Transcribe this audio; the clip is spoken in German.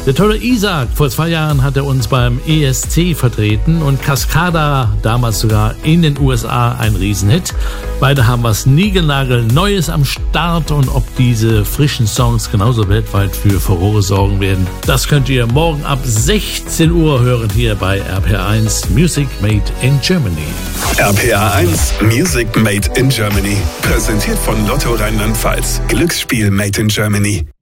Der tolle Isaac, vor 2 Jahren hat er uns beim ESC vertreten und Cascada, damals sogar in den USA, ein Riesenhit. Beide haben was niegelnagelneues am Start und ob diese frischen Songs genauso weltweit für Furore sorgen werden, das könnt ihr morgen ab 16 Uhr hören hier bei RPR1 Music Made in Germany. RPR1 Music Made in Germany, präsentiert von Lotto Rheinland-Pfalz. Glücksspiel Made in Germany.